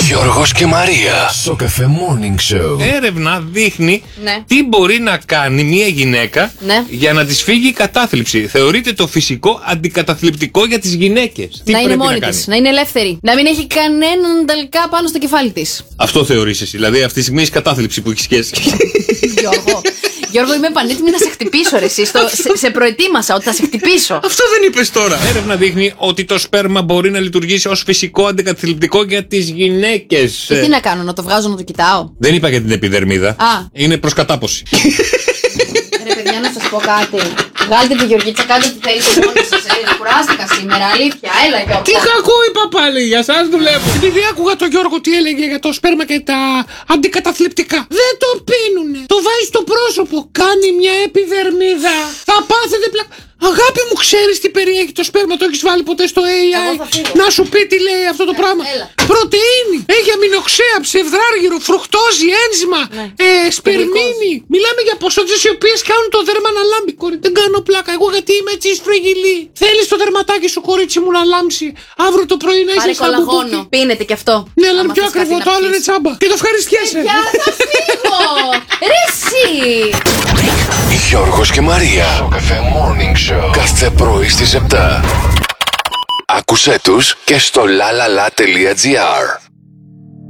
Γιώργος και Μαρία. Σοκαφέ Morning Show. Έρευνα δείχνει τι μπορεί να κάνει μια γυναίκα για να της φύγει η κατάθλιψη. Θεωρείται το φυσικό αντικαταθλιπτικό για τις γυναίκες. Τι να είναι μόνη να της, να είναι ελεύθερη. Να μην έχει κανέναν τελικά πάνω στο κεφάλι της. Αυτό θεωρείς εσύ. Δηλαδή αυτή τη στιγμή έχει κατάθλιψη που έχει σχέση. Γιώργο, είμαι πανέτοιμη να σε χτυπήσω, ρε εσύ. Σε προετοίμασα ότι θα σε χτυπήσω. Αυτό δεν είπες τώρα. Έρευνα δείχνει ότι το σπέρμα μπορεί να λειτουργήσει ως φυσικό αντικαταθλιπτικό για τις γυναίκες. Και τι να κάνω, να το βγάζω να το κοιτάω? Δεν είπα για την επιδερμίδα. Είναι προς κατάποση. Ρε παιδιά, να σας πω κάτι. Βγάλτε τη Γεωργίτσα, κάντε ό,τι θέλετε μόνοι σας. Κουράστηκα σήμερα, αλήθεια. Έλα, Γιώργο. Τι κακό είπα πάλι, για σας δουλεύω. Επειδή άκουγα τον Γιώργο τι έλεγε για το σπέρμα και τα αντικαταθλιπτικά. Δεν το πίνουνε. Το βάζει στο πρόσωπο. Κάνει μια επιδερμίδα. Θα πάθετε πλάκα. Αγάπη μου, ξέρεις τι περιέχει το σπέρμα? Το έχεις βάλει ποτέ στο AI? Να σου πει τι λέει αυτό το πράγμα? Πρωτεΐνη, έχει αμινοξέα, ψευδράργυρο, φρουκτόζη, ένζημα, σπερμίνη. Μιλάμε για ποσότητες οι οποίες κάνουν το δέρμα να λάμπει. Δεν κάνω πλάκα. Εγώ γιατί είμαι έτσι σφραγγυλή. Θέλεις το δερματάκι σου, κορίτσι μου, να λάμψει αύριο το πρωί να είσαι σαν μπουμπούκι? Πίνετε κι αυτό. Ναι, αλλά είναι πιο ακριβό. Το άλλο είναι τσάμπα. Και το ευχαριστιέσαι. Για θα φύγω. Ρε εσύ. Γιώργος και Μαρία. Σοκαφέ Morning Show. Κάθε πρωί στις 7. Άκουσέ τους και στο lalala.gr.